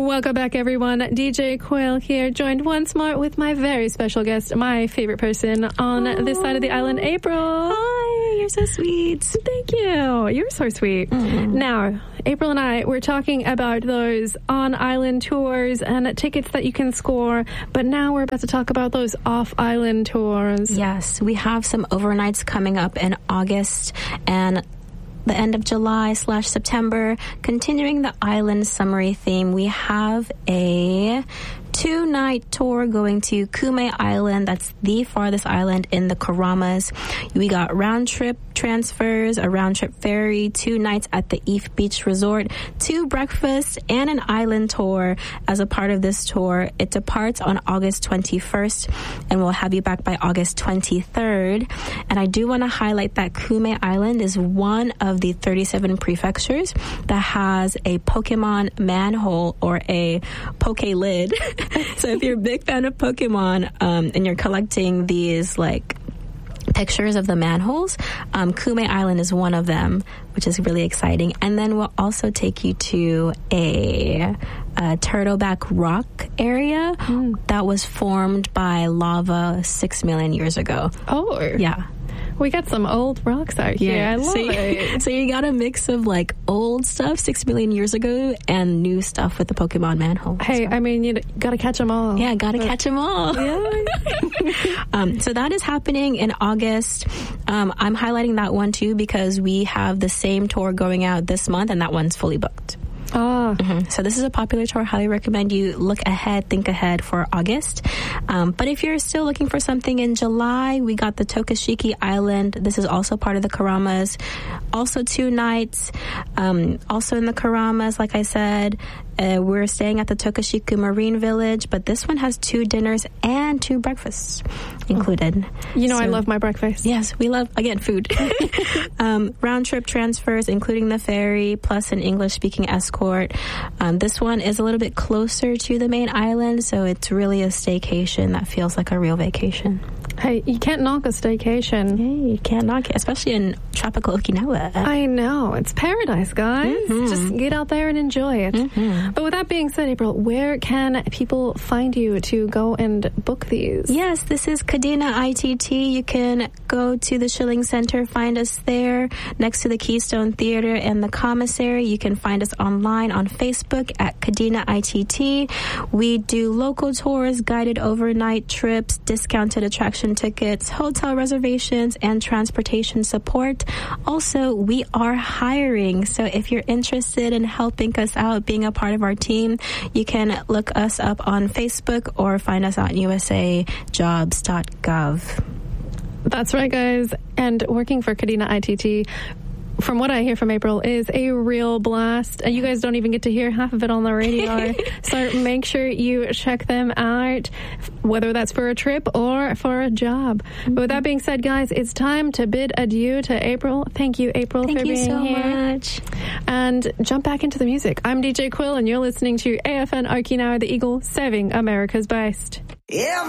Welcome back, everyone. DJ Quail here, joined once more with my very special guest, my favorite person on this side of the island, April. Hi, you're so sweet. Thank you. You're so sweet. Now, April and I were talking about those on-island tours and tickets that you can score, but now we're about to talk about those off-island tours. Yes, we have some overnights coming up in August and the end of July/September. Continuing the island summary theme, we have a 2-night tour going to Kume Island. That's the farthest island in the Keramas. We got round-trip transfers, a round-trip ferry, 2 nights at the Eve Beach Resort, 2 breakfasts, and an island tour as a part of this tour. It departs on August 21st, and we'll have you back by August 23rd. And I do want to highlight that Kume Island is one of the 37 prefectures that has a Pokemon manhole or a Poke lid. So if you're a big fan of Pokemon and you're collecting these like pictures of the manholes, Kume Island is one of them, which is really exciting. And then we'll also take you to a Turtleback Rock area that was formed by lava 6 million years ago. Oh, yeah. We got some old rocks out here. I love it. So you got a mix of like old stuff 6 million years ago and new stuff with the Pokemon manhole. Hey, I mean, you gotta catch them all. Yeah, gotta catch them all. Yeah. So that is happening in August. I'm highlighting that one too because we have the same tour going out this month and that one's fully booked. So this is a popular tour. Highly recommend you think ahead for August. But if you're still looking for something in July, we got the Tokashiki Island. This is also part of the Keramas. Also 2 nights. Also in the Keramas, like I said. We're staying at the Tokashiku Marine Village, but this one has 2 dinners and 2 breakfasts included. You know, I love my breakfast. Yes, we love, again, food. Round-trip transfers, including the ferry, plus an English-speaking escort. This one is a little bit closer to the main island, so it's really a staycation that feels like a real vacation. Hey, you can't knock a staycation. Yeah, you can't knock it, especially in tropical Okinawa. I know. It's paradise, guys. Just get out there and enjoy it. But with that being said, April, where can people find you to go and book these? Yes, this is Kadena ITT. You can go to the Schilling Center, find us there next to the Keystone Theater and the Commissary. You can find us online on Facebook at Kadena ITT. We do local tours, guided overnight trips, discounted attraction tickets, hotel reservations, and transportation support. Also, we are hiring. So if you're interested in helping us out, being a part of our team, you can look us up on Facebook or find us on usajobs.gov. That's right, guys. And working for Kadena ITT, from what I hear from April, is a real blast. You guys don't even get to hear half of it on the radio. So make sure you check them out, whether that's for a trip or for a job. But with that being said, guys, it's time to bid adieu to April. Thank you, April, for being here. Thank you so much. And jump back into the music. I'm DJ Quill, and you're listening to AFN Okinawa, the Eagle, serving America's best. Yeah.